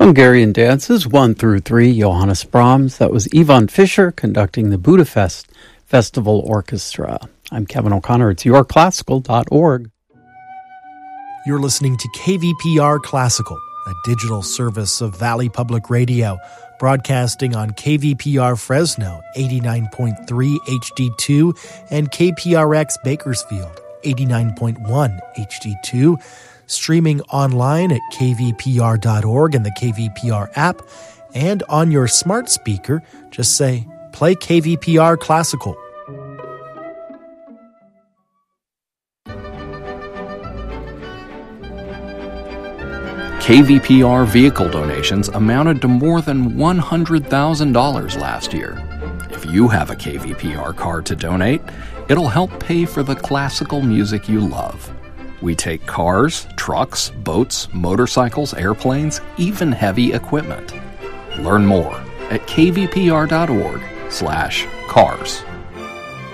Hungarian dances 1 through 3, Johannes Brahms. That was Ivan Fischer conducting the Budapest Festival Orchestra. I'm Kevin O'Connor. It's yourclassical.org. You're listening to KVPR Classical, a digital service of Valley Public Radio, broadcasting on KVPR Fresno 89.3 HD2 and KPRX Bakersfield 89.1 HD2, streaming online at kvpr.org and the KVPR app, and on your smart speaker, just say, play KVPR Classical. KVPR vehicle donations amounted to more than $100,000 last year. If you have a KVPR card to donate, it'll help pay for the classical music you love. We take cars, trucks, boats, motorcycles, airplanes, even heavy equipment. Learn more at kvpr.org/cars.